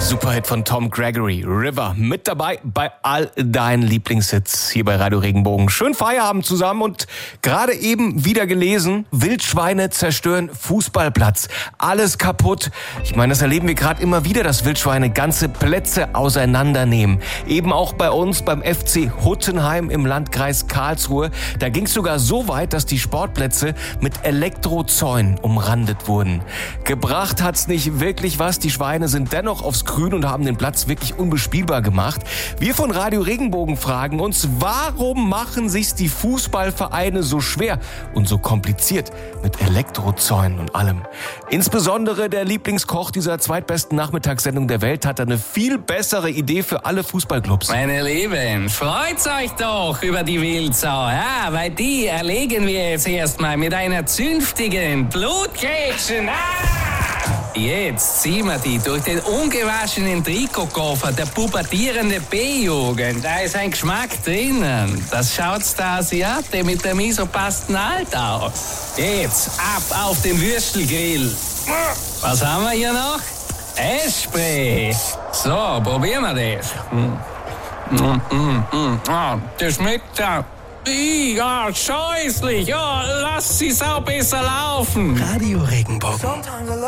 Superhit von Tom Gregory, River, mit dabei bei all deinen Lieblingshits hier bei Radio Regenbogen. Schön Feierabend zusammen und gerade eben wieder gelesen, Wildschweine zerstören Fußballplatz. Alles kaputt. Ich meine, das erleben wir gerade immer wieder, dass Wildschweine ganze Plätze auseinandernehmen. Eben auch bei uns beim FC Huttenheim im Landkreis Karlsruhe. Da ging es sogar so weit, dass die Sportplätze mit Elektrozäunen umrandet wurden. Gebracht hat's nicht wirklich was. Die Schweine sind dennoch aufs Grün und haben den Platz wirklich unbespielbar gemacht. Wir von Radio Regenbogen fragen uns, warum machen sich's die Fußballvereine so schwer und so kompliziert mit Elektrozäunen und allem? Insbesondere der Lieblingskoch dieser zweitbesten Nachmittagssendung der Welt hat eine viel bessere Idee für alle Fußballclubs. Meine Lieben, freut's euch doch über die Wildsau, ja, weil die erlegen wir jetzt erstmal mit einer zünftigen Blutgrätschen. Jetzt ziehen wir die durch den ungewaschenen Trikotkoffer der pubertierende B-Jugend. Da ist ein Geschmack drinnen. Das schaut's der Asiate mit dem isopassten Alt aus. Jetzt ab auf den Würstelgrill. Was haben wir hier noch? Essspray. So, probieren wir das. Das schmeckt ja. Ja, scheußlich. Ja, lass sie sau besser laufen. Radio Regenbogen.